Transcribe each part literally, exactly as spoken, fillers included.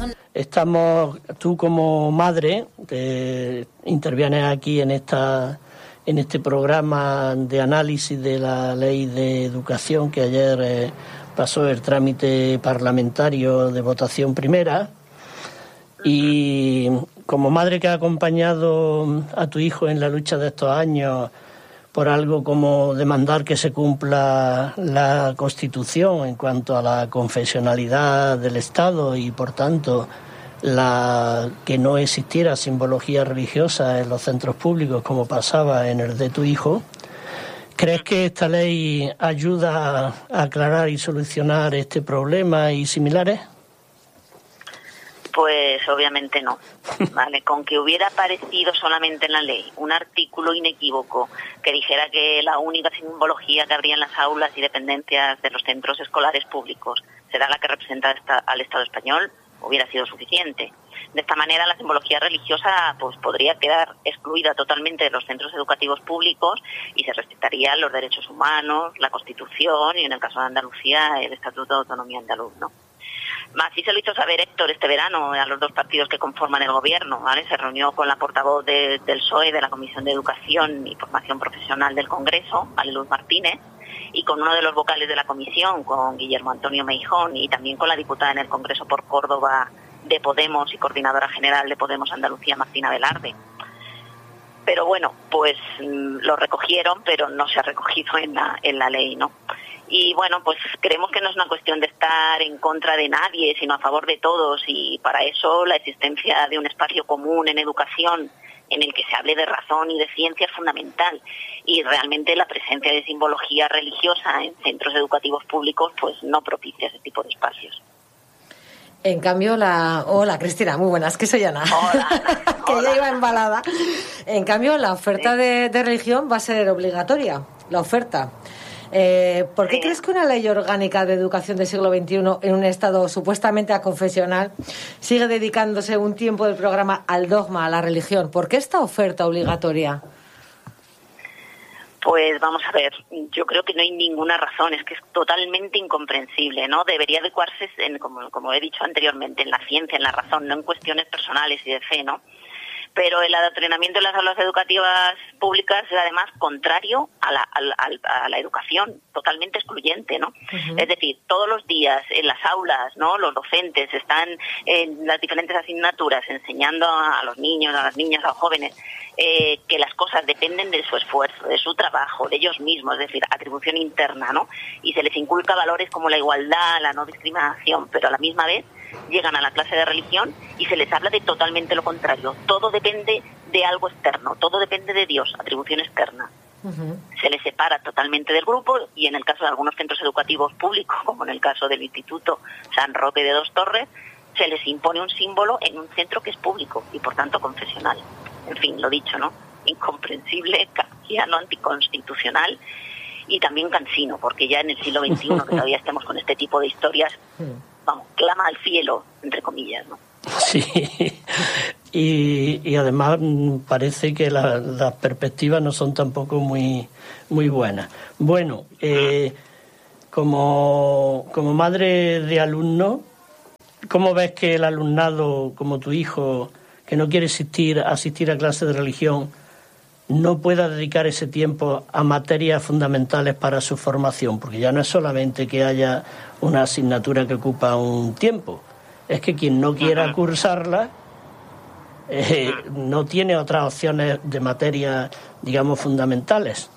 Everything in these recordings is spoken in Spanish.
Estamos, tú como madre, te intervienes aquí en esta en este programa de análisis de la Ley de Educación que ayer eh, pasó el trámite parlamentario de votación primera. Y como madre que ha acompañado a tu hijo en la lucha de estos años por algo como demandar que se cumpla la Constitución en cuanto a la confesionalidad del Estado y, por tanto, la que no existiera simbología religiosa en los centros públicos como pasaba en el de tu hijo, ¿crees que esta ley ayuda a aclarar y solucionar este problema y similares? Pues obviamente no, ¿vale? Con que hubiera aparecido solamente en la ley un artículo inequívoco que dijera que la única simbología que habría en las aulas y dependencias de los centros escolares públicos será la que representa al Estado español, hubiera sido suficiente. De esta manera la simbología religiosa pues podría quedar excluida totalmente de los centros educativos públicos y se respetarían los derechos humanos, la Constitución y, en el caso de Andalucía, el Estatuto de Autonomía Andaluz, ¿no? Así se lo hizo saber Héctor este verano a los dos partidos que conforman el gobierno, ¿vale? Se reunió con la portavoz de, del P S O E, de la Comisión de Educación y Formación Profesional del Congreso, María Luz Martínez, y con uno de los vocales de la comisión, con Guillermo Antonio Meijón, y también con la diputada en el Congreso por Córdoba de Podemos y coordinadora general de Podemos Andalucía, Martina Velarde. Pero bueno, pues lo recogieron, pero no se ha recogido en la, en la ley, ¿no? Y bueno, pues creemos que no es una cuestión de estar en contra de nadie, sino a favor de todos, y para eso la existencia de un espacio común en educación en el que se hable de razón y de ciencia es fundamental, y realmente la presencia de simbología religiosa en centros educativos públicos pues no propicia ese tipo de espacios. En cambio, la... Hola, Cristina, muy buenas, que soy Ana. Hola. que Hola. ya iba embalada. En cambio, la oferta Sí. de, de religión va a ser obligatoria, la oferta. Eh, ¿Por qué Sí. crees que una ley orgánica de educación del siglo veintiuno en un Estado supuestamente aconfesional sigue dedicándose un tiempo del programa al dogma, a la religión? ¿Por qué esta oferta obligatoria? Pues vamos a ver, yo creo que no hay ninguna razón, es que es totalmente incomprensible, ¿no? Debería adecuarse, en, como, como he dicho anteriormente, en la ciencia, en la razón, no en cuestiones personales y de fe, ¿no? Pero el adoctrinamiento en las aulas educativas públicas es además contrario a la, a la, a la educación, totalmente excluyente, ¿no? Uh-huh. Es decir, todos los días en las aulas, ¿no? Los docentes están en las diferentes asignaturas enseñando a los niños, a las niñas, a los jóvenes, eh, que las cosas dependen de su esfuerzo, de su trabajo, de ellos mismos, es decir, atribución interna, ¿no? Y se les inculca valores como la igualdad, la no discriminación, pero a la misma vez llegan a la clase de religión y se les habla de totalmente lo contrario. Todo depende de algo externo, todo depende de Dios, atribución externa. Uh-huh. Se les separa totalmente del grupo y en el caso de algunos centros educativos públicos, como en el caso del Instituto San Roque de Dos Torres, se les impone un símbolo en un centro que es público y por tanto confesional. En fin, lo dicho, ¿no? Incomprensible, kafkiano, anticonstitucional y también cansino, porque ya en el siglo veintiuno, que todavía estemos con este tipo de historias, vamos, clama al cielo, entre comillas, ¿no? Sí, y, y además parece que la, las perspectivas no son tampoco muy, muy buenas. Bueno, eh, como, como madre de alumno, ¿cómo ves que el alumnado, como tu hijo, que no quiere asistir, asistir a clases de religión, no pueda dedicar ese tiempo a materias fundamentales para su formación? Porque ya no es solamente que haya una asignatura que ocupa un tiempo, es que quien no quiera cursarla eh, no tiene otras opciones de materias, digamos, fundamentales.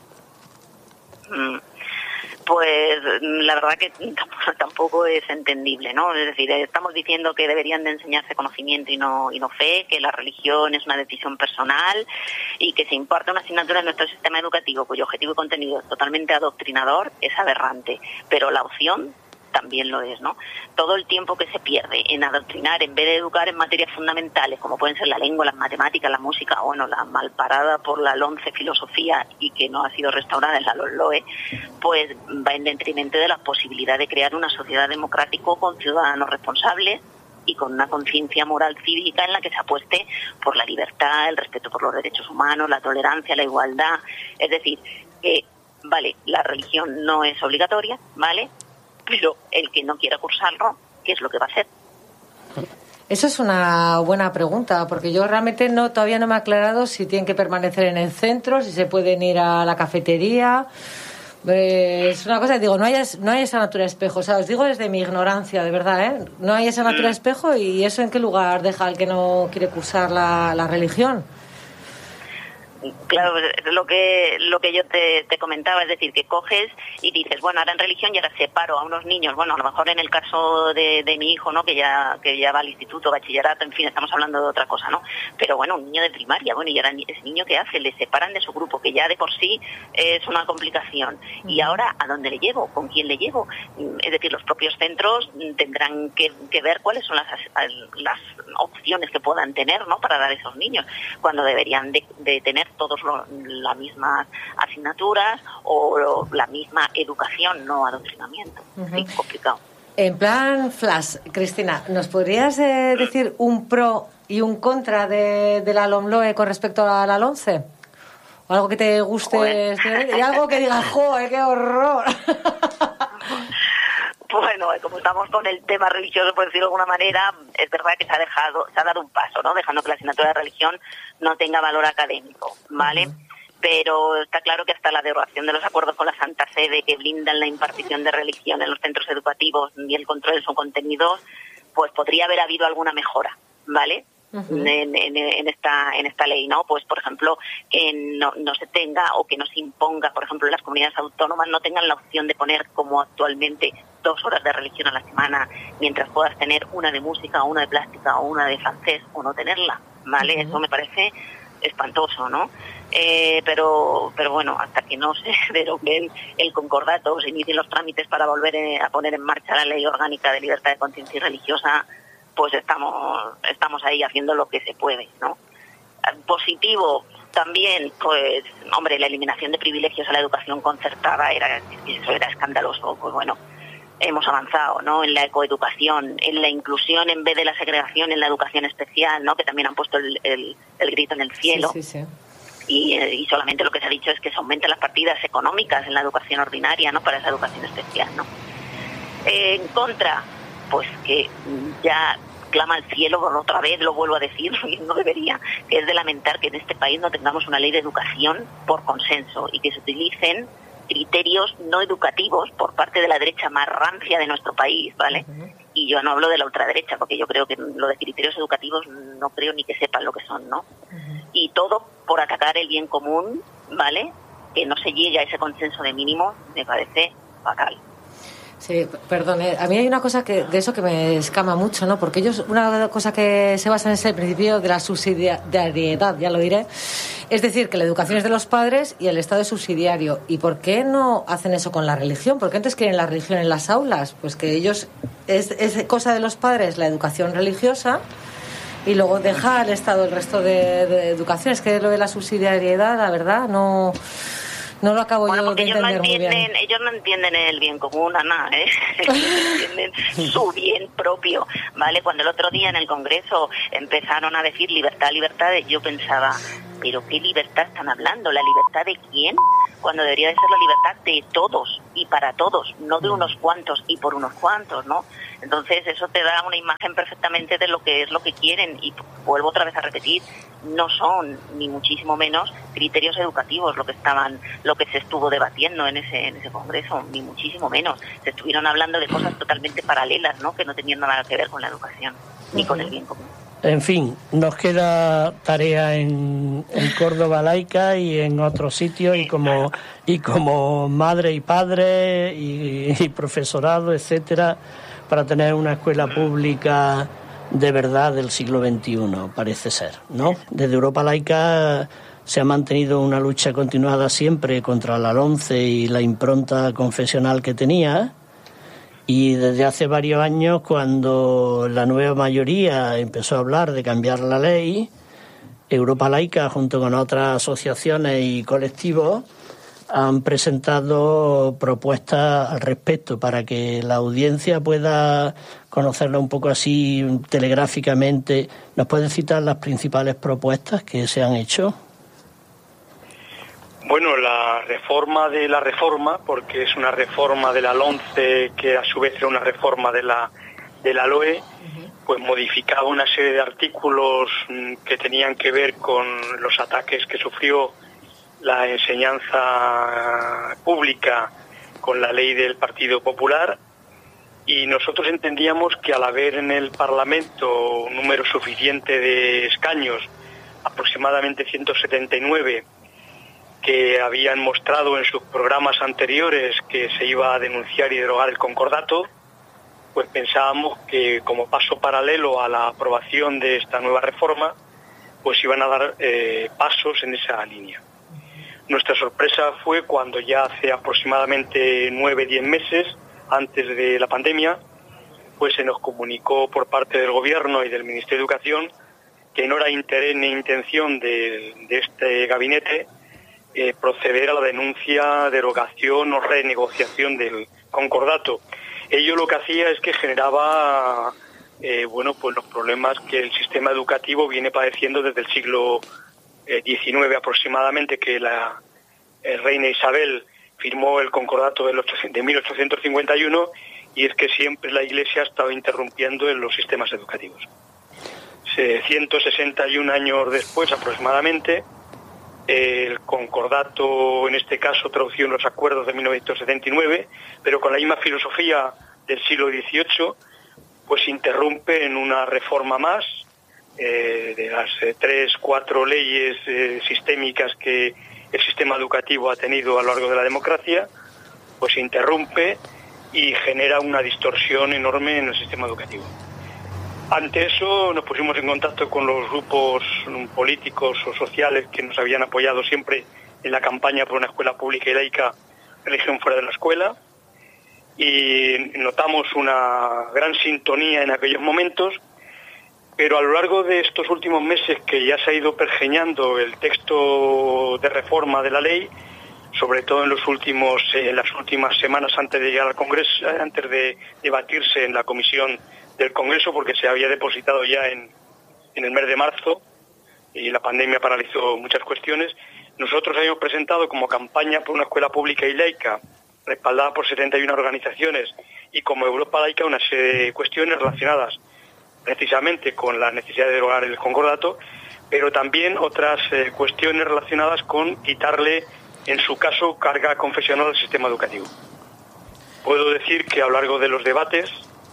Pues la verdad que tampoco es entendible, ¿no? Es decir, estamos diciendo que deberían de enseñarse conocimiento y no y no fe, que la religión es una decisión personal y que se imparte una asignatura en nuestro sistema educativo cuyo objetivo y contenido es totalmente adoctrinador, es aberrante. Pero la opción también lo es, ¿no? Todo el tiempo que se pierde en adoctrinar en vez de educar en materias fundamentales, como pueden ser la lengua, las matemáticas, la música, bueno, la malparada por la LOMCE filosofía y que no ha sido restaurada en la LOE, pues va en detrimento de la posibilidad de crear una sociedad democrática con ciudadanos responsables y con una conciencia moral cívica en la que se apueste por la libertad, el respeto por los derechos humanos, la tolerancia, la igualdad. Es decir, que, vale, la religión no es obligatoria, ¿vale?, pero el que no quiera cursarlo, ¿qué es lo que va a hacer? Eso es una buena pregunta, porque yo realmente no todavía no me he aclarado si tienen que permanecer en el centro, si se pueden ir a la cafetería. Eh, es una cosa que digo, no hay, no hay asignatura espejo. O sea, os digo desde mi ignorancia, de verdad, ¿eh? No hay asignatura espejo, y eso en qué lugar deja al que no quiere cursar la, la religión. Claro, lo que lo que yo te, te comentaba, es decir, que coges y dices, bueno, ahora en religión ya ahora separo a unos niños, bueno, a lo mejor en el caso de, de mi hijo, ¿no?, que ya que ya va al instituto, bachillerato, en fin, estamos hablando de otra cosa, ¿no? Pero bueno, un niño de primaria, bueno, y ahora ese niño, ¿qué hace? Le separan de su grupo, que ya de por sí es una complicación. Y ahora, ¿a dónde le llevo? ¿Con quién le llevo? Es decir, los propios centros tendrán que, que ver cuáles son las, las opciones que puedan tener, ¿no?, para dar a esos niños, cuando deberían de, de tener todos lo, las mismas asignaturas o la misma educación, no adoctrinamiento. Uh-huh. Sí, complicado. En plan flash, Cristina, ¿nos podrías eh, decir un pro y un contra de, de la LOMLOE con respecto a la LOMCE? ¿O algo que te guste? Y algo que digas, ¡joder, qué horror! Bueno, como estamos con el tema religioso, por decirlo de alguna manera, es verdad que se ha dejado, se ha dado un paso, ¿no?, dejando que la asignatura de religión no tenga valor académico, ¿vale? Uh-huh. Pero está claro que hasta la derogación de los acuerdos con la Santa Sede, que blindan la impartición de religión en los centros educativos y el control de sus contenidos, pues podría haber habido alguna mejora, ¿vale? Uh-huh. En, en, en esta en esta ley, ¿no? Pues, por ejemplo, que no, no se tenga o que no se imponga, por ejemplo, las comunidades autónomas no tengan la opción de poner, como actualmente, dos horas de religión a la semana, mientras puedas tener una de música, o una de plástica, o una de francés, o no tenerla, ¿vale? Uh-huh. Eso me parece espantoso, ¿no? Eh, pero pero bueno, hasta que no se derogue el, el concordato o se inicien los trámites para volver eh, a poner en marcha la Ley Orgánica de Libertad de Conciencia y Religiosa, pues estamos estamos ahí haciendo lo que se puede, ¿no? Positivo también, pues, hombre, la eliminación de privilegios a la educación concertada, era eso era escandaloso. Pues bueno, hemos avanzado, ¿no?, en la ecoeducación, en la inclusión en vez de la segregación, en la educación especial, ¿no?, que también han puesto el, el, el grito en el cielo. Sí, sí, sí. Y, y solamente lo que se ha dicho es que se aumentan las partidas económicas en la educación ordinaria, ¿no?, para esa educación especial, ¿no? Eh, en contra, pues que ya clama al cielo, por otra vez lo vuelvo a decir, y no debería, que es de lamentar que en este país no tengamos una ley de educación por consenso y que se utilicen criterios no educativos por parte de la derecha más rancia de nuestro país, ¿vale? Uh-huh. Y yo no hablo de la ultraderecha, porque yo creo que lo de criterios educativos no creo ni que sepan lo que son, ¿no? Uh-huh. Y todo por atacar el bien común, ¿vale? Que no se llegue a ese consenso de mínimo, me parece fatal. Sí, perdón, eh, a mí hay una cosa que de eso que me escama mucho, ¿no? Porque ellos, una cosa que se basa en ese principio de la subsidiariedad, ya lo diré, es decir, que la educación es de los padres y el Estado es subsidiario. ¿Y por qué no hacen eso con la religión? ¿Por qué entonces quieren la religión en las aulas? Pues que ellos, es, es cosa de los padres la educación religiosa y luego deja al Estado el resto de, de educación. Es que lo de la subsidiariedad, la verdad, no... No lo acabo bueno, yo de entender ellos no entienden, muy bien. Ellos no entienden el bien común, Ana, ¿eh? Ellos entienden su bien propio, ¿vale? Cuando el otro día en el Congreso empezaron a decir libertad, libertad, yo pensaba, ¿pero qué libertad están hablando? ¿La libertad de quién? Cuando debería de ser la libertad de todos y para todos, no de unos cuantos y por unos cuantos, ¿no? Entonces eso te da una imagen perfectamente de lo que es lo que quieren y vuelvo otra vez a repetir, no son ni muchísimo menos criterios educativos lo que estaban, lo que se estuvo debatiendo en ese en ese congreso, ni muchísimo menos. Se estuvieron hablando de cosas totalmente paralelas, ¿no?, que no tenían nada que ver con la educación ni con el bien común. En fin, nos queda tarea en, en Córdoba laica y en otros sitios y como y como madre y padre y, y profesorado, etcétera, para tener una escuela pública de verdad del siglo veintiuno, parece ser, ¿no? Desde Europa Laica se ha mantenido una lucha continuada siempre contra la LOMCE y la impronta confesional que tenía, y desde hace varios años, cuando la nueva mayoría empezó a hablar de cambiar la ley, Europa Laica, junto con otras asociaciones y colectivos, han presentado propuestas al respecto para que la audiencia pueda conocerla un poco así telegráficamente. ¿Nos pueden citar las principales propuestas que se han hecho? Bueno, la reforma de la reforma, porque es una reforma de la LOMCE que a su vez era una reforma de la de la LOE, pues modificaba una serie de artículos que tenían que ver con los ataques que sufrió la enseñanza pública con la ley del Partido Popular, y nosotros entendíamos que al haber en el Parlamento un número suficiente de escaños, aproximadamente ciento setenta y nueve, que habían mostrado en sus programas anteriores que se iba a denunciar y derogar el concordato, pues pensábamos que como paso paralelo a la aprobación de esta nueva reforma, pues iban a dar eh, pasos en esa línea. Nuestra sorpresa fue cuando ya hace aproximadamente nueve, diez meses, antes de la pandemia, pues se nos comunicó por parte del Gobierno y del Ministerio de Educación que no era interés ni intención de, de este gabinete eh, proceder a la denuncia, derogación o renegociación del concordato. Ello lo que hacía es que generaba eh, bueno, pues los problemas que el sistema educativo viene padeciendo desde el siglo diecinueve aproximadamente, que la eh, reina Isabel firmó el concordato de, los, de mil ochocientos cincuenta y uno, y es que siempre la Iglesia ha estado interrumpiendo en los sistemas educativos. ciento sesenta y un años después aproximadamente, el concordato, en este caso traducido en los acuerdos de mil novecientos setenta y nueve, pero con la misma filosofía del siglo dieciocho, pues interrumpe en una reforma más eh, de las eh, tres, cuatro leyes eh, sistémicas que el sistema educativo ha tenido a lo largo de la democracia, pues interrumpe y genera una distorsión enorme en el sistema educativo. Ante eso nos pusimos en contacto con los grupos políticos o sociales que nos habían apoyado siempre en la campaña por una escuela pública y laica, religión fuera de la escuela, y notamos una gran sintonía en aquellos momentos, pero a lo largo de estos últimos meses que ya se ha ido pergeñando el texto de reforma de la ley, sobre todo en los últimos en las últimas semanas antes de llegar al Congreso, antes de debatirse en la comisión del Congreso, porque se había depositado ya en, en el mes de marzo y la pandemia paralizó muchas cuestiones, nosotros habíamos presentado como campaña por una escuela pública y laica, respaldada por setenta y una organizaciones, y como Europa Laica una serie de cuestiones relacionadas precisamente con la necesidad de derogar el concordato, pero también otras eh, cuestiones relacionadas con quitarle, en su caso, carga confesional al sistema educativo. Puedo decir que a lo largo de los debates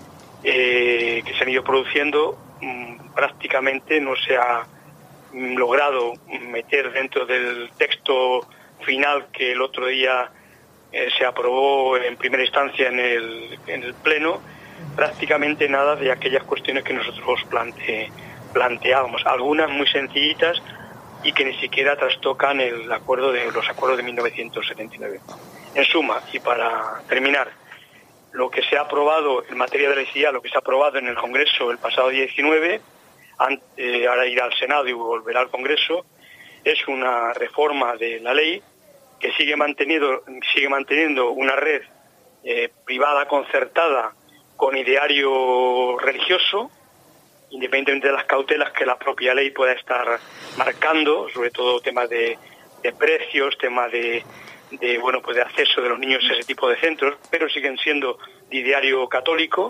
eh, que se han ido produciendo, mmm, prácticamente no se ha mmm, logrado meter dentro del texto final que el otro día eh, se aprobó en primera instancia en el, en el Pleno, prácticamente nada de aquellas cuestiones que nosotros plante, planteábamos, algunas muy sencillitas y que ni siquiera trastocan el acuerdo de los acuerdos de mil novecientos setenta y nueve. En suma, y para terminar, lo que se ha aprobado en materia de laicidad, lo que se ha aprobado en el Congreso el pasado diecinueve, eh, ahora irá al Senado y volverá al Congreso, es una reforma de la ley que sigue manteniendo, sigue manteniendo una red eh, privada concertada con ideario religioso, independientemente de las cautelas que la propia ley pueda estar marcando, sobre todo temas de, de precios, temas de, de bueno pues de acceso de los niños a ese tipo de centros, pero siguen siendo de ideario católico,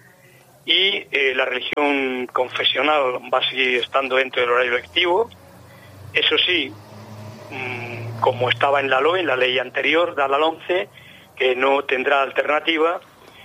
y eh, la religión confesional va a seguir estando dentro del horario lectivo. Eso sí, mmm, como estaba en la L O E, en la ley anterior, de la LOMCE, que no tendrá alternativa,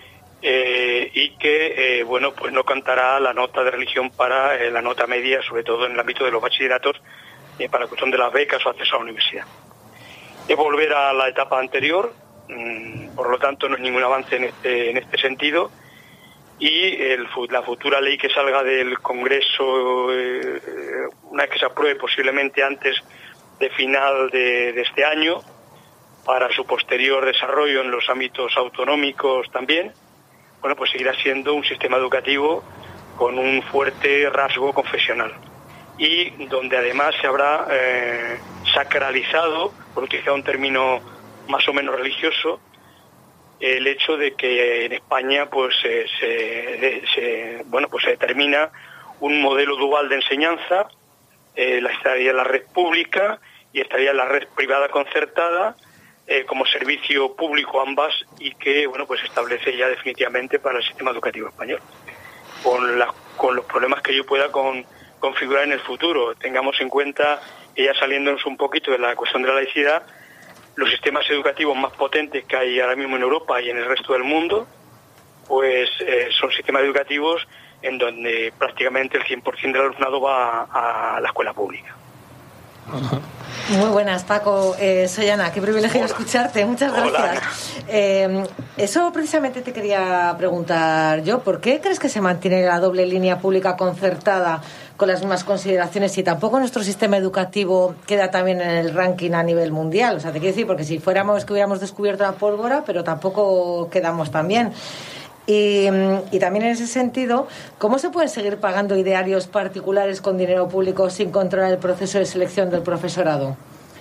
Eh, y que eh, bueno pues no contará la nota de religión para eh, la nota media, sobre todo en el ámbito de los bachilleratos, eh, para la cuestión de las becas o acceso a la universidad. Es volver a la etapa anterior, mmm, por lo tanto no es ningún avance en este, en este sentido, y el, la futura ley que salga del Congreso, eh, una vez que se apruebe posiblemente antes de final de, de este año, para su posterior desarrollo en los ámbitos autonómicos también, bueno, pues seguirá siendo un sistema educativo con un fuerte rasgo confesional, y donde además se habrá eh, sacralizado, por utilizar un término más o menos religioso, el hecho de que en España pues eh, se, se bueno pues se determina un modelo dual de enseñanza, eh, la estaría la red pública y estaría la red privada concertada, Eh, como servicio público ambas, y que bueno pues establece ya definitivamente para el sistema educativo español. con, la, con los problemas que yo pueda con, configurar en el futuro. Tengamos en cuenta que ya saliéndonos un poquito de la cuestión de la laicidad, los sistemas educativos más potentes que hay ahora mismo en Europa y en el resto del mundo, pues eh, son sistemas educativos en donde prácticamente el cien por ciento del alumnado va a, a la escuela pública. Muy buenas, Paco. Eh, soy Ana, qué privilegio Hola. escucharte. Muchas gracias. Eh, eso precisamente te quería preguntar yo. ¿Por qué crees que se mantiene la doble línea pública concertada con las mismas consideraciones y tampoco nuestro sistema educativo queda también en el ranking a nivel mundial? O sea, te quiero decir, porque si fuéramos que hubiéramos descubierto la pólvora, pero tampoco quedamos tan bien. Y, y también en ese sentido, ¿cómo se pueden seguir pagando idearios particulares con dinero público sin controlar el proceso de selección del profesorado?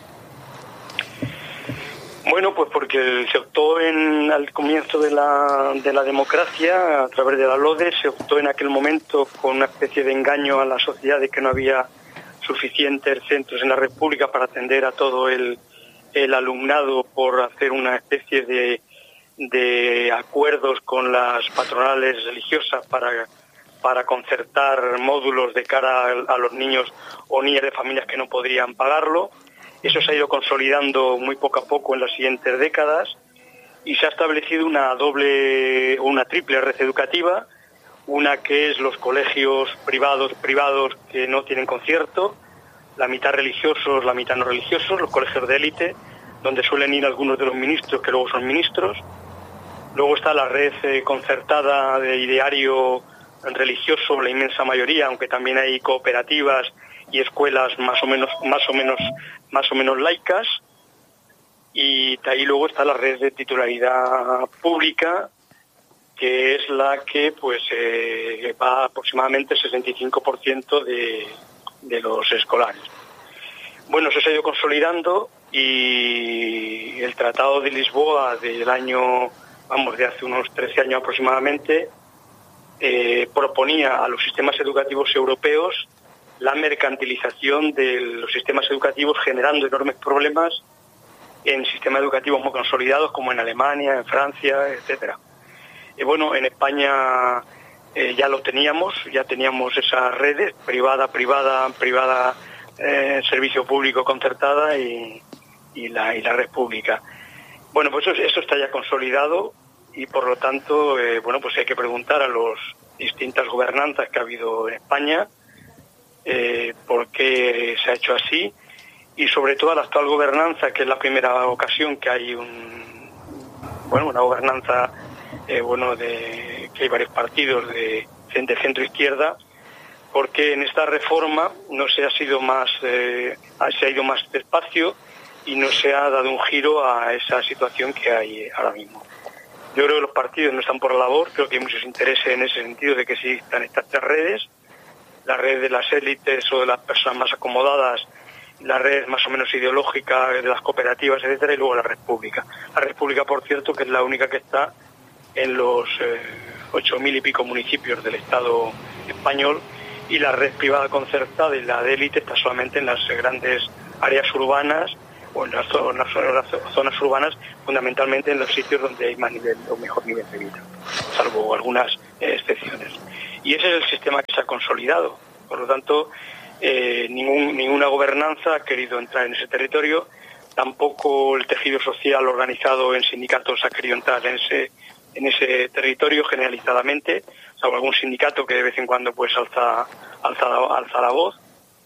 Bueno, pues porque se optó en, al comienzo de la, de la democracia, a través de la LODE, se optó en aquel momento con una especie de engaño a la sociedad de que no había suficientes centros en la red pública para atender a todo el, el alumnado, por hacer una especie de de acuerdos con las patronales religiosas para, para concertar módulos de cara a, a los niños o niñas de familias que no podrían pagarlo. Eso se ha ido consolidando muy poco a poco en las siguientes décadas y se ha establecido una doble, una triple red educativa, una que es los colegios privados, privados que no tienen concierto, la mitad religiosos, la mitad no religiosos, los colegios de élite, donde suelen ir algunos de los ministros que luego son ministros. Luego está la red eh, concertada de ideario religioso, la inmensa mayoría, aunque también hay cooperativas y escuelas más o menos, más o menos, más o menos laicas. Y de ahí luego está la red de titularidad pública, que es la que pues eh, va aproximadamente el sesenta y cinco por ciento de, de los escolares. Bueno, eso se ha ido consolidando y el Tratado de Lisboa del año, vamos, de hace unos trece años aproximadamente, eh, proponía a los sistemas educativos europeos la mercantilización de los sistemas educativos, generando enormes problemas en sistemas educativos muy consolidados como en Alemania, en Francia, etcétera. Y bueno, en España eh, ya lo teníamos, ya teníamos esas redes, privada, privada, privada, eh, servicio público concertada y, y, la, y la red pública. Bueno, pues eso, eso está ya consolidado y por lo tanto, eh, bueno, pues hay que preguntar a las distintas gobernanzas que ha habido en España eh, por qué se ha hecho así y sobre todo a la actual gobernanza, que es la primera ocasión que hay un, bueno, una gobernanza eh, bueno, de que hay varios partidos de, de centro izquierda, porque en esta reforma no se ha sido más, eh, se ha ido más despacio y no se ha dado un giro a esa situación que hay ahora mismo. Yo creo que los partidos no están por la labor, creo que hay muchos intereses en ese sentido de que existan estas tres redes, la red de las élites o de las personas más acomodadas, la red más o menos ideológica de las cooperativas, etcétera, y luego la red pública. La red pública, por cierto, que es la única que está en los eh, ocho mil y pico municipios del Estado español, y la red privada concertada y la de élite está solamente en las grandes áreas urbanas o en las zonas, las zonas urbanas, fundamentalmente en los sitios donde hay más nivel o mejor nivel de vida, salvo algunas eh, excepciones. Y ese es el sistema que se ha consolidado. Por lo tanto, eh, ningún, ninguna gobernanza ha querido entrar en ese territorio, tampoco el tejido social organizado en sindicatos ha querido entrar en ese en ese territorio generalizadamente, salvo algún sindicato que de vez en cuando pues alza alza la, alza la voz,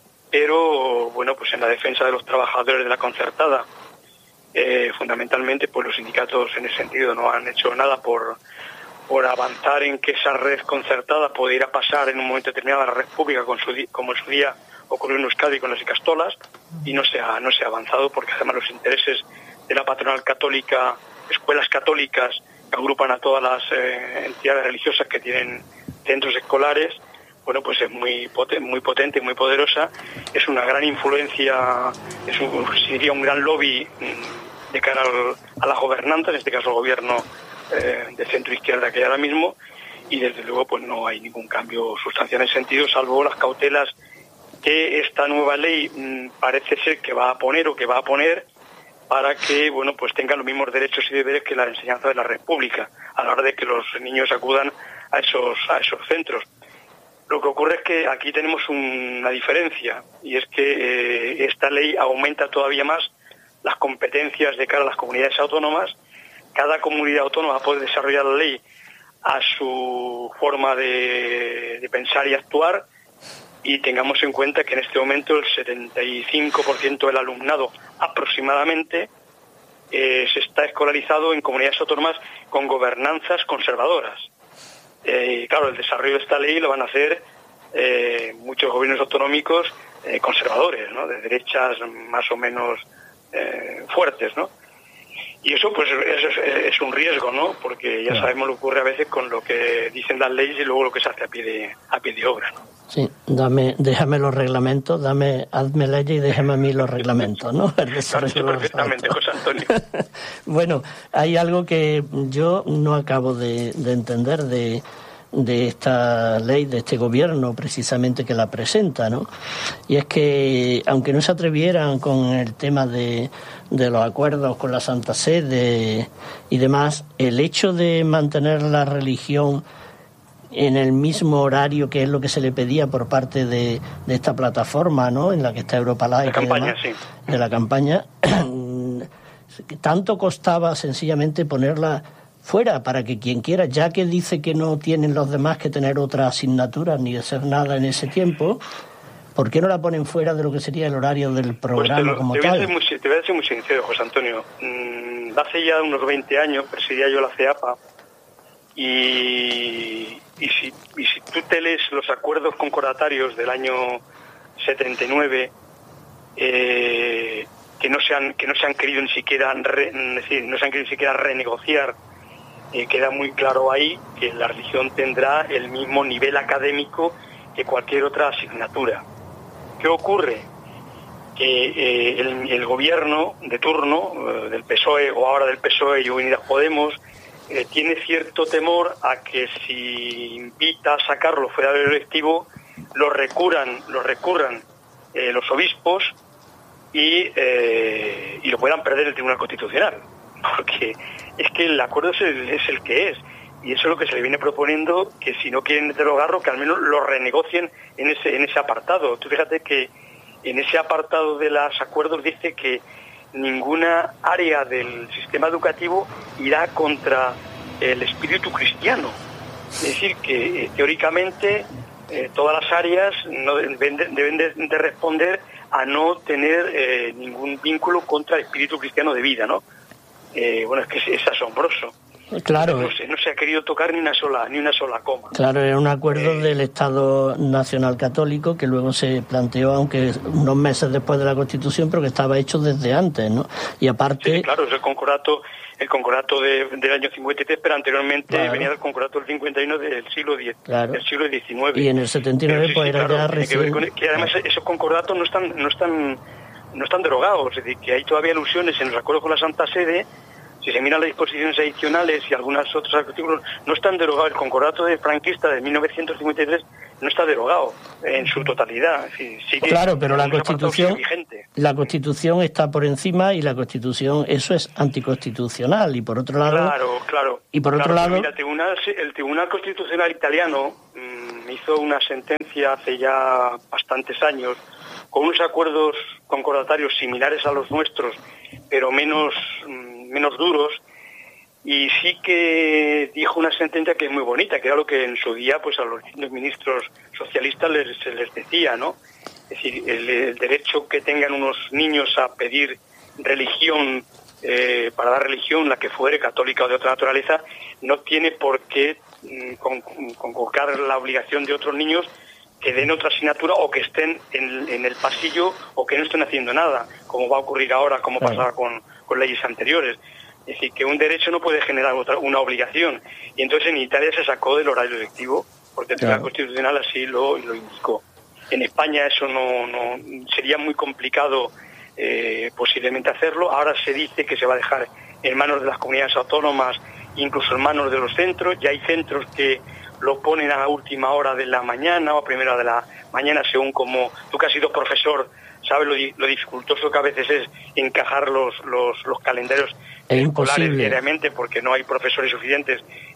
pero bueno, pues en la defensa de los trabajadores de la concertada, eh, fundamentalmente pues los sindicatos en ese sentido no han hecho nada por por avanzar en que esa red concertada pudiera pasar en un momento determinado a la red pública, con su, como en su día ocurrió en Euskadi con las Ikastolas, y no se ha no se ha avanzado porque además los intereses de la patronal católica, escuelas católicas que agrupan a todas las eh, entidades religiosas que tienen centros escolares, bueno, pues es muy potente, muy potente, muy poderosa, es una gran influencia, es un, sería un gran lobby de cara al, a la gobernanza, en este caso el gobierno eh, de centro izquierda que hay ahora mismo, y desde luego pues no hay ningún cambio sustancial en ese sentido, salvo las cautelas que esta nueva ley mmm, parece ser que va a poner o que va a poner para que, bueno, pues tengan los mismos derechos y deberes que la enseñanza de la red pública a la hora de que los niños acudan a esos a esos centros. Lo que ocurre es que aquí tenemos una diferencia, y es que eh, esta ley aumenta todavía más las competencias de cara a las comunidades autónomas. Cada comunidad autónoma puede desarrollar la ley a su forma de, de pensar y actuar, y tengamos en cuenta que en este momento el setenta y cinco por ciento del alumnado aproximadamente eh, se está escolarizado en comunidades autónomas con gobernanzas conservadoras. Eh, claro, el desarrollo de esta ley lo van a hacer eh, muchos gobiernos autonómicos eh, conservadores, ¿no? De derechas más o menos eh, fuertes, ¿no? Y eso pues es, es un riesgo, ¿no? Porque ya sabemos lo que ocurre a veces con lo que dicen las leyes y luego lo que se hace a pie de, a pie de obra, ¿no? Sí, dame, déjame los reglamentos, dame, hazme leyes y déjame a mí los reglamentos, ¿no? El desarrollo perfectamente, José Antonio. Bueno, hay algo que yo no acabo de, de entender de, de esta ley, de este gobierno precisamente que la presenta, ¿no? Y es que, aunque no se atrevieran con el tema de, de los acuerdos con la Santa Sede y demás, el hecho de mantener la religión en el mismo horario que es lo que se le pedía por parte de, de esta plataforma, ¿no?, en la que está Europa Laica, la campaña, demás, sí. de la campaña, tanto costaba sencillamente ponerla fuera para que quien quiera, ya que dice que no tienen los demás que tener otra asignatura ni hacer nada en ese tiempo, ¿por qué no la ponen fuera de lo que sería el horario del programa pues te lo, como te voy tal? A ser muy, te voy a ser muy sincero, José Antonio. Mm, hace ya unos veinte años presidía yo la CEAPA, y, y, si, y si tú te lees los acuerdos concordatarios del año setenta y nueve, eh, que no se han que no se han querido ni siquiera re, es decir, no se han querido ni siquiera renegociar, eh, queda muy claro ahí que la religión tendrá el mismo nivel académico que cualquier otra asignatura. ¿Qué ocurre? Que eh, el, el gobierno de turno, eh, del P S O E o ahora del P S O E y Unidas Podemos, eh, tiene cierto temor a que si invita a sacarlo fuera del electivo, lo recurran, lo recurran eh, los obispos y, eh, y lo puedan perder en el Tribunal Constitucional. Porque es que el acuerdo es el, es el que es. Y eso es lo que se le viene proponiendo, que si no quieren derogarlo, que al menos lo renegocien en ese, en ese apartado. Tú fíjate que en ese apartado de los acuerdos dice que ninguna área del sistema educativo irá contra el espíritu cristiano. Es decir, que eh, teóricamente eh, todas las áreas no deben, de, deben de, de responder a no tener eh, ningún vínculo contra el espíritu cristiano de vida, ¿no? Eh, bueno, es que es, es asombroso. Claro. No se, no se ha querido tocar ni una sola ni una sola coma. Claro, era un acuerdo eh, del Estado Nacional Católico que luego se planteó, aunque unos meses después de la Constitución, pero que estaba hecho desde antes, ¿no? Y aparte... Sí, claro, es el concordato, el concordato de, del año cincuenta y tres, pero anteriormente claro. venía del concordato del cincuenta y uno del siglo diez, claro. del siglo diecinueve. Y en el setenta y nueve sí, pues sí, era claro, ya tiene recién... que ver con, que además esos concordatos no están, no están, no están derogados, es decir, que hay todavía alusiones en los acuerdos con la Santa Sede. Si se miran las disposiciones adicionales y algunos otros artículos, no están derogados. El concordato de franquista de mil novecientos cincuenta y tres no está derogado en su totalidad. Es decir, sigue claro, pero la Constitución, vigente. la Constitución está por encima y la Constitución, eso es anticonstitucional. Y por otro lado... Claro, claro. Y por otro claro, lado... Mira, el Tribunal, el Tribunal Constitucional italiano mmm, hizo una sentencia hace ya bastantes años con unos acuerdos concordatarios similares a los nuestros, pero menos... Mmm, menos duros, y sí que dijo una sentencia que es muy bonita, que era lo que en su día pues a los ministros socialistas les, se les decía, ¿no? Es decir, el, el derecho que tengan unos niños a pedir religión, eh, para dar religión, la que fuere, católica o de otra naturaleza, no tiene por qué mm, con, convocar la obligación de otros niños que den otra asignatura o que estén en, en el pasillo o que no estén haciendo nada, como va a ocurrir ahora, como claro. pasaba con, con leyes anteriores. Es decir, que un derecho no puede generar otra, una obligación. Y entonces en Italia se sacó del horario lectivo, porque el Tribunal claro. Constitucional así lo, lo indicó. En España eso no, no sería muy complicado eh, posiblemente hacerlo. Ahora se dice que se va a dejar en manos de las comunidades autónomas, incluso en manos de los centros. Ya hay centros que lo ponen a última hora de la mañana o a primera hora de la mañana, según como tú que has sido profesor, sabes lo, lo dificultoso que a veces es encajar los, los, los calendarios es escolares imposible. diariamente porque no hay profesores suficientes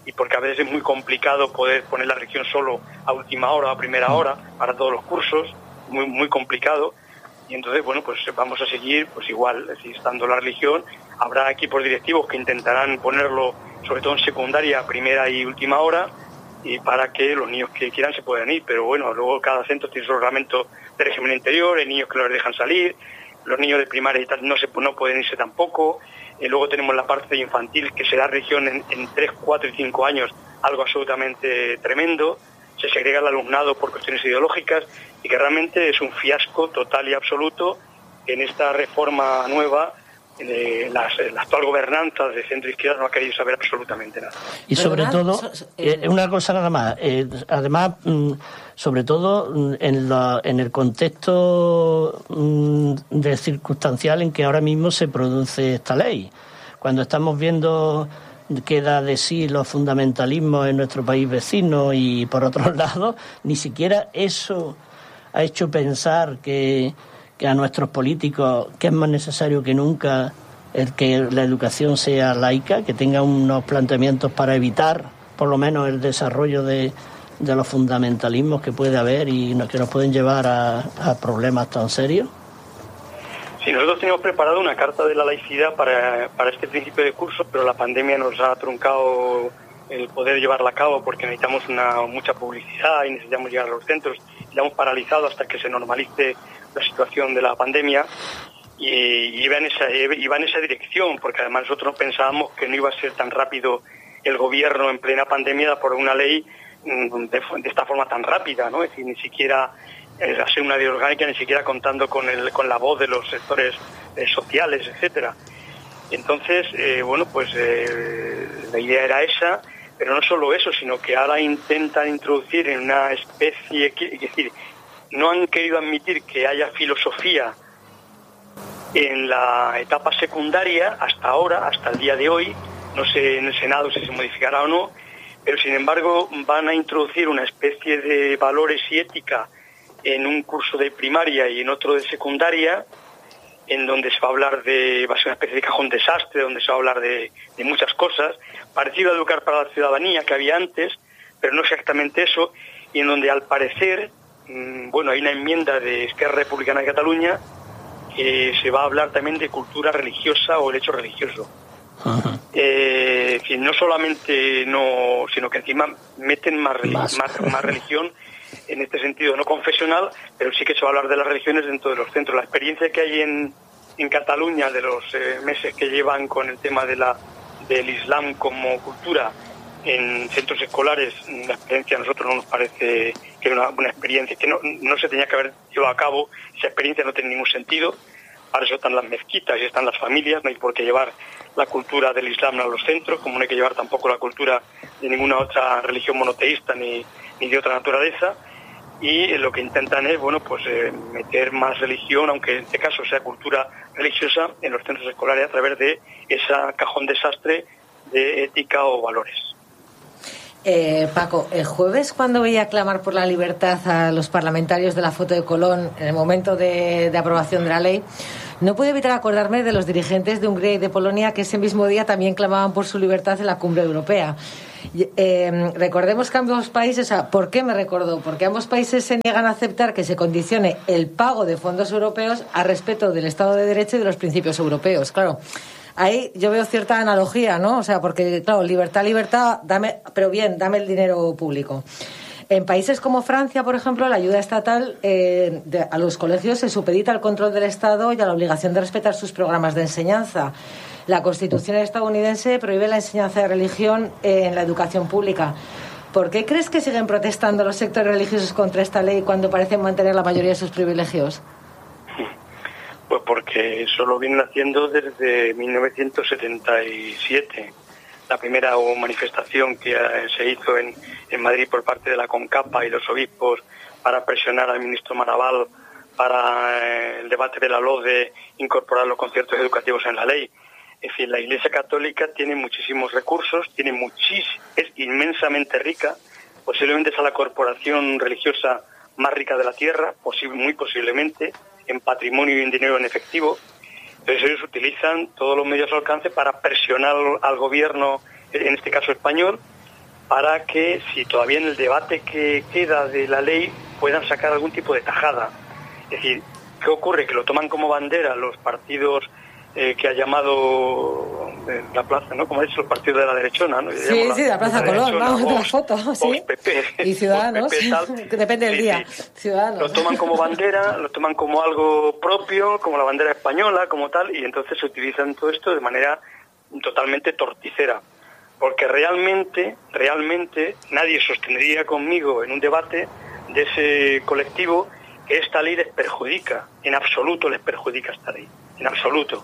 y porque a veces es muy complicado poder poner la religión solo a última hora o a primera hora para todos los cursos, muy muy complicado. Y entonces, bueno, pues vamos a seguir pues igual, es decir, estando la religión, habrá equipos directivos que intentarán ponerlo sobre todo en secundaria, primera y última hora, y para que los niños que quieran se puedan ir, pero bueno, luego cada centro tiene su reglamento de régimen interior, hay niños que no les dejan salir, los niños de primaria y tal no se no pueden irse tampoco, y luego tenemos la parte infantil que se da religión en, en tres, cuatro y cinco años, algo absolutamente tremendo, se segrega el alumnado por cuestiones ideológicas y que realmente es un fiasco total y absoluto en esta reforma nueva. Eh, las, la actual gobernanza de centro izquierda no ha querido saber absolutamente nada. Y sobre todo, eh, una cosa nada más, eh, además, mm, sobre todo mm, en, la, en el contexto mm, de circunstancial en que ahora mismo se produce esta ley, cuando estamos viendo que da de sí los fundamentalismos en nuestro país vecino y por otro lado, ni siquiera eso ha hecho pensar que que a nuestros políticos, que es más necesario que nunca el que la educación sea laica, que tenga unos planteamientos para evitar, por lo menos, el desarrollo de, de los fundamentalismos que puede haber y que nos pueden llevar a, a problemas tan serios. Sí, nosotros teníamos preparado una carta de la laicidad para, para este principio de curso, pero la pandemia nos ha truncado el poder llevarla a cabo porque necesitamos una mucha publicidad y necesitamos llegar a los centros y la hemos paralizado hasta que se normalice la situación de la pandemia y, y iba en esa iba en esa dirección, porque además nosotros pensábamos que no iba a ser tan rápido el gobierno en plena pandemia por una ley de, de esta forma tan rápida, ¿no? Es decir, ni siquiera eh, hacer una ley orgánica, ni siquiera contando con el con la voz de los sectores eh, sociales, etcétera. Entonces, eh, bueno, pues eh, la idea era esa, pero no solo eso, sino que ahora intentan introducir en una especie, es decir, no han querido admitir que haya filosofía en la etapa secundaria hasta ahora, hasta el día de hoy. No sé en el Senado si se modificará o no, pero sin embargo van a introducir una especie de valores y ética en un curso de primaria y en otro de secundaria, en donde se va a hablar de, va a ser una especie de cajón desastre, donde se va a hablar de, de muchas cosas, parecido a Educar para la Ciudadanía que había antes, pero no exactamente eso, y en donde al parecer, bueno, hay una enmienda de Esquerra Republicana de Cataluña que se va a hablar también de cultura religiosa o el hecho religioso. Uh-huh. Eh, que no solamente no, sino que encima meten más, más. más, más religión en este sentido no confesional, pero sí que se va a hablar de las religiones dentro de los centros. La experiencia que hay en, en Cataluña de los eh, meses que llevan con el tema de la del Islam como cultura en centros escolares, la experiencia a nosotros no nos parece que era una, una experiencia que no, no se tenía que haber llevado a cabo. Esa experiencia no tiene ningún sentido. Para eso están las mezquitas y están las familias. No hay por qué llevar la cultura del Islam a los centros, como no hay que llevar tampoco la cultura de ninguna otra religión monoteísta ni, ni de otra naturaleza. Y lo que intentan es, bueno, pues eh, meter más religión, aunque en este caso sea cultura religiosa, en los centros escolares a través de ese cajón desastre de ética o valores. Eh, Paco, el jueves cuando veía clamar por la libertad a los parlamentarios de la foto de Colón en el momento de, de aprobación de la ley, no pude evitar acordarme de los dirigentes de Hungría y de Polonia que ese mismo día también clamaban por su libertad en la cumbre europea. Eh, recordemos que ambos países, o sea, ¿por qué me recordó? Porque ambos países se niegan a aceptar que se condicione el pago de fondos europeos a respeto del Estado de Derecho y de los principios europeos. Claro, ahí yo veo cierta analogía, ¿no? O sea, porque, claro, libertad, libertad, dame, pero bien, dame el dinero público. En países como Francia, por ejemplo, la ayuda estatal eh, de, a los colegios se supedita al control del Estado y a la obligación de respetar sus programas de enseñanza. La Constitución estadounidense prohíbe la enseñanza de religión eh, en la educación pública. ¿Por qué crees que siguen protestando los sectores religiosos contra esta ley cuando parecen mantener la mayoría de sus privilegios? Pues porque eso lo vienen haciendo desde mil novecientos setenta y siete. La primera manifestación que se hizo en, en Madrid por parte de la CONCAPA y los obispos para presionar al ministro Maraval para el debate de la L O D de incorporar los conciertos educativos en la ley. Es decir, la Iglesia Católica tiene muchísimos recursos, tiene muchís, es inmensamente rica, posiblemente es la corporación religiosa más rica de la tierra, posible, muy posiblemente, en patrimonio y en dinero en efectivo. Entonces ellos utilizan todos los medios al alcance para presionar al gobierno, en este caso español, para que, si todavía en el debate que queda de la ley, puedan sacar algún tipo de tajada. Es decir, ¿qué ocurre? Que lo toman como bandera los partidos eh, que ha llamado eh, la plaza, ¿no? Como ha dicho, los partidos de la derechona, ¿no? Sí, la, sí, de la Plaza Colón, vamos, de la foto, sí. P P, y Ciudadanos, P P, tal. Depende del sí, día. Sí. Ciudadanos. Lo toman como bandera, lo toman como algo propio, como la bandera española, como tal, y entonces se utilizan todo esto de manera totalmente torticera. Porque realmente, realmente, nadie sostendría conmigo en un debate de ese colectivo que esta ley les perjudica. En absoluto les perjudica esta ley, en absoluto.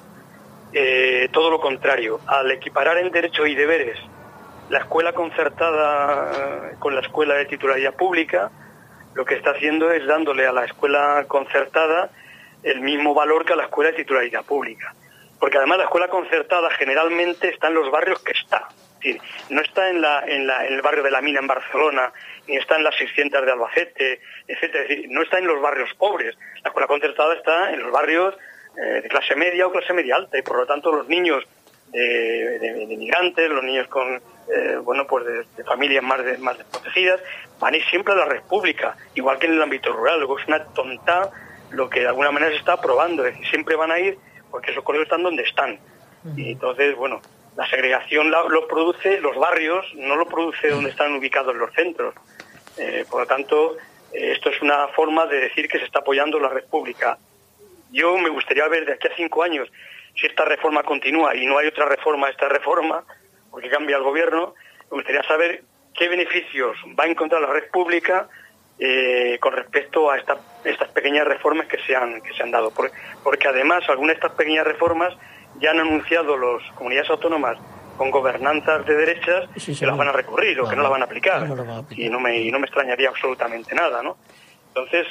Eh, todo lo contrario, al equiparar en derechos y deberes la escuela concertada con la escuela de titularidad pública, lo que está haciendo es dándole a la escuela concertada el mismo valor que a la escuela de titularidad pública. Porque además la escuela concertada generalmente está en los barrios que está. Es decir, no está en, la, en, la, en el barrio de La Mina en Barcelona, ni está en las seiscientas de Albacete, etcétera. Es decir, no está en los barrios pobres. La escuela concertada está en los barrios eh, de clase media o clase media alta, y por lo tanto los niños de, de, de migrantes, los niños con eh, bueno pues de, de familias más, de, más desprotegidas, van a ir siempre a la red pública, igual que en el ámbito rural. Luego es una tonta lo que de alguna manera se está aprobando, es decir, siempre van a ir porque esos colegios están donde están. Y entonces, bueno, la segregación la, lo produce los barrios, no lo produce donde están ubicados los centros. Eh, por lo tanto, eh, esto es una forma de decir que se está apoyando la red pública. Yo me gustaría ver de aquí a cinco años, si esta reforma continúa y no hay otra reforma a esta reforma, porque cambia el gobierno, me gustaría saber qué beneficios va a encontrar la red pública eh, con respecto a esta, estas pequeñas reformas que se han, que se han dado. Porque, porque además algunas de estas pequeñas reformas ya han anunciado las comunidades autónomas con gobernanzas de derechas sí, sí, que las van a recurrir o que no las van a aplicar. No van a aplicar. Y no me, y no me extrañaría absolutamente nada, ¿no? Entonces,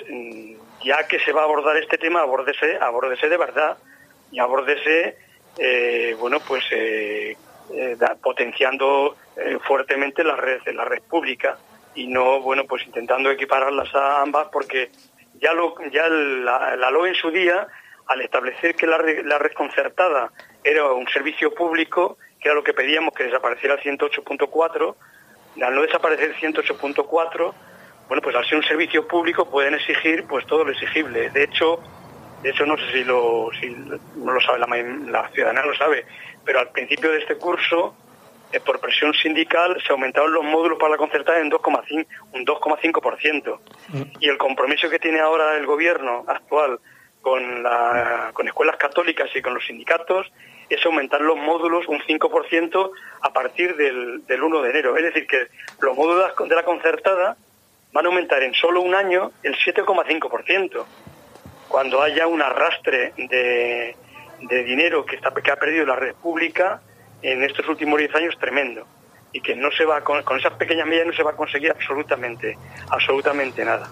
ya que se va a abordar este tema, abórdese, abórdese de verdad y abórdese, eh, bueno, pues eh, eh, da, potenciando eh, fuertemente la red, la red pública y no, bueno, pues intentando equipararlas a ambas, porque ya lo, ya la, la L O E en su día, al establecer que la red, la red concertada era un servicio público, que era lo que pedíamos, que desapareciera el ciento ocho punto cuatro, al no desaparecer el ciento ocho punto cuatro, bueno, pues al ser un servicio público pueden exigir pues todo lo exigible. De hecho, de hecho no sé si lo, si no lo sabe, la, la ciudadanía lo sabe, pero al principio de este curso, eh, por presión sindical, se aumentaron los módulos para la concertada en dos coma cinco, un dos coma cinco por ciento. Mm. Y el compromiso que tiene ahora el gobierno actual con, la, con escuelas católicas y con los sindicatos es aumentar los módulos un cinco por ciento a partir del, del uno de enero. Es decir, que los módulos de la concertada van a aumentar en solo un año el siete coma cinco por ciento, cuando haya un arrastre de, de dinero que, está, que ha perdido la red pública en estos últimos diez años tremendo, y que no se va con, con esas pequeñas medidas no se va a conseguir absolutamente, absolutamente nada.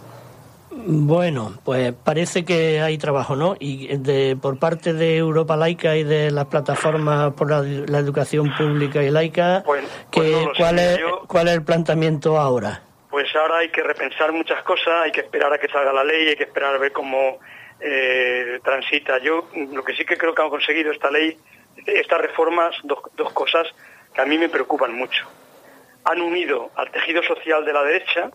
Bueno, pues parece que hay trabajo, ¿no? Y de, por parte de Europa Laica y de las plataformas por la, la educación pública y laica, pues, pues que, no ¿cuál, es, yo, ¿cuál es el planteamiento ahora? Pues ahora hay que repensar muchas cosas, hay que esperar a que salga la ley, hay que esperar a ver cómo eh, transita. Yo lo que sí que creo que han conseguido esta ley, estas reformas, dos, dos cosas que a mí me preocupan mucho. Han unido al tejido social de la derecha,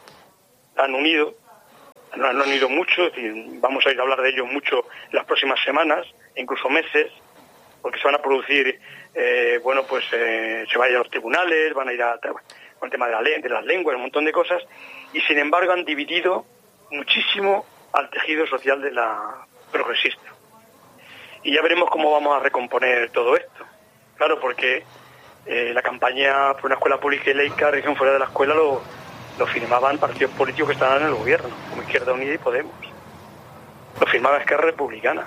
han unido, no han unido mucho, es decir, vamos a ir a hablar de ello mucho en las próximas semanas, incluso meses, porque se van a producir, eh, bueno, pues eh, se van a ir a los tribunales, van a ir a... con el tema de, la, de las lenguas, un montón de cosas, y sin embargo han dividido muchísimo al tejido social de la progresista. Y ya veremos cómo vamos a recomponer todo esto. Claro, porque eh, la campaña por una escuela pública y laica, religión fuera de la escuela, lo, lo firmaban partidos políticos que estaban en el gobierno, como Izquierda Unida y Podemos. Lo firmaba Esquerra Republicana.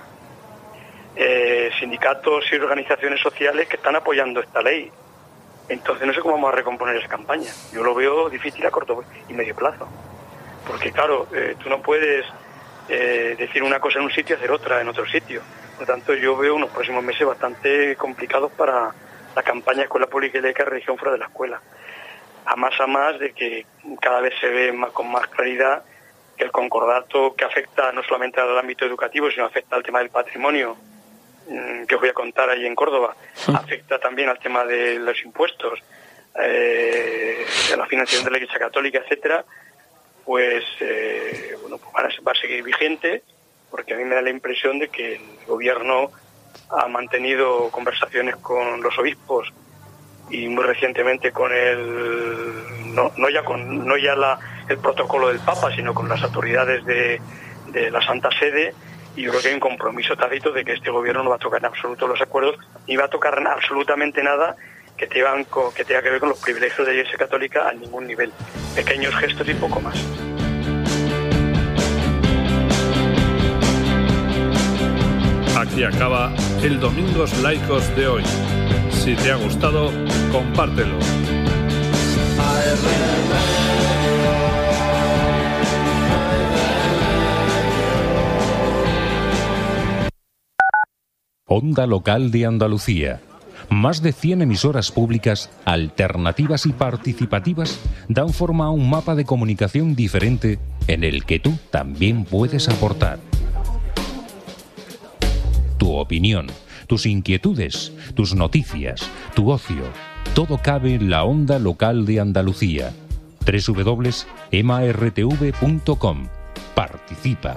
Eh, sindicatos y organizaciones sociales que están apoyando esta ley. Entonces no sé cómo vamos a recomponer esa campaña. Yo lo veo difícil a corto y medio plazo. Porque claro, eh, tú no puedes eh, decir una cosa en un sitio y hacer otra en otro sitio. Por lo tanto, yo veo unos próximos meses bastante complicados para la campaña Escuela Pública y Laica, religión fuera de la escuela. A más a más de que cada vez se ve más, con más claridad que el concordato que afecta no solamente al ámbito educativo, sino afecta al tema del patrimonio, que os voy a contar ahí en Córdoba, sí. Afecta también al tema de los impuestos, eh, de la financiación de la Iglesia Católica, etcétera, pues eh, bueno, pues va a seguir vigente, porque a mí me da la impresión de que el gobierno ha mantenido conversaciones con los obispos y muy recientemente con el no, no ya con no ya la, el protocolo del Papa, sino con las autoridades de, de la Santa Sede, y yo creo que hay un compromiso tácito de que este gobierno no va a tocar en absoluto los acuerdos, ni va a tocar absolutamente nada que tenga, que tenga que ver con los privilegios de la Iglesia Católica a ningún nivel. Pequeños gestos y poco más. Aquí acaba el Domingos Laicos de hoy. Si te ha gustado, compártelo. Onda Local de Andalucía. Más de cien emisoras públicas, alternativas y participativas dan forma a un mapa de comunicación diferente en el que tú también puedes aportar. Tu opinión, tus inquietudes, tus noticias, tu ocio, todo cabe en la Onda Local de Andalucía. doble u doble u doble u punto ema erre te ve punto com. Participa.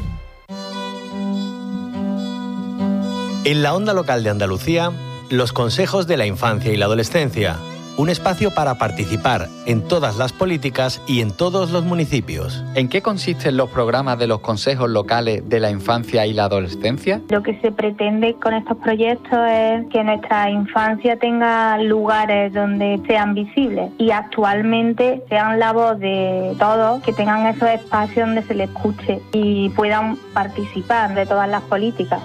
En la Onda Local de Andalucía, los consejos de la infancia y la adolescencia. Un espacio para participar en todas las políticas y en todos los municipios. ¿En qué consisten los programas de los consejos locales de la infancia y la adolescencia? Lo que se pretende con estos proyectos es que nuestra infancia tenga lugares donde sean visibles y actualmente sean la voz de todos, que tengan esos espacios donde se les escuche y puedan participar de todas las políticas.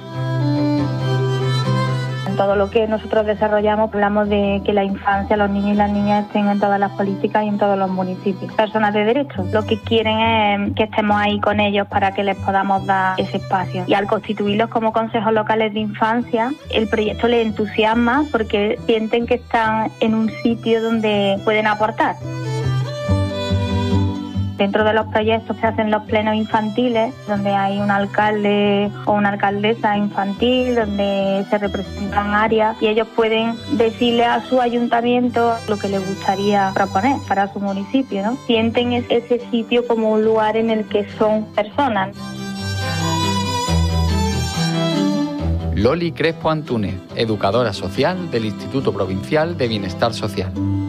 Todo lo que nosotros desarrollamos, hablamos de que la infancia, los niños y las niñas estén en todas las políticas y en todos los municipios. Personas de derecho, lo que quieren es que estemos ahí con ellos para que les podamos dar ese espacio. Y al constituirlos como consejos locales de infancia, el proyecto les entusiasma porque sienten que están en un sitio donde pueden aportar. Dentro de los proyectos se hacen los plenos infantiles, donde hay un alcalde o una alcaldesa infantil, donde se representan áreas y ellos pueden decirle a su ayuntamiento lo que les gustaría proponer para su municipio, ¿no? Sienten ese sitio como un lugar en el que son personas. Loli Crespo Antúnez, educadora social del Instituto Provincial de Bienestar Social.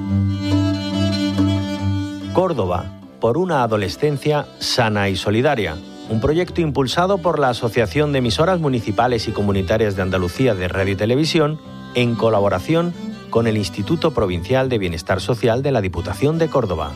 Córdoba, por una adolescencia sana y solidaria. Un proyecto impulsado por la Asociación de Emisoras Municipales y Comunitarias de Andalucía de Radio y Televisión, en colaboración con el Instituto Provincial de Bienestar Social de la Diputación de Córdoba.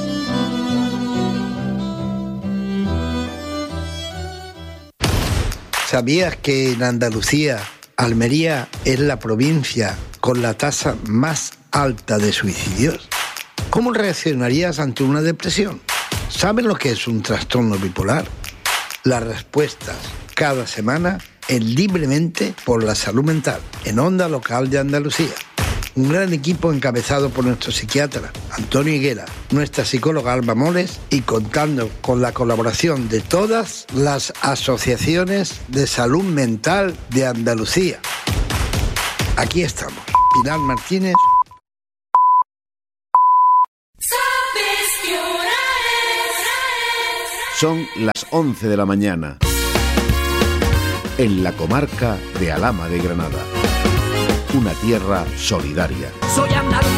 ¿Sabías que en Andalucía, Almería es la provincia con la tasa más alta de suicidios? ¿Cómo reaccionarías ante una depresión? ¿Sabes lo que es un trastorno bipolar? Las respuestas cada semana en Libremente por la Salud Mental, en Onda Local de Andalucía. Un gran equipo encabezado por nuestro psiquiatra Antonio Higuera, nuestra psicóloga Alba Moles y contando con la colaboración de todas las asociaciones de salud mental de Andalucía. Aquí estamos, Pilar Martínez. Son las once de la mañana en la comarca de Alhama de Granada, una tierra solidaria. Soy andaluz.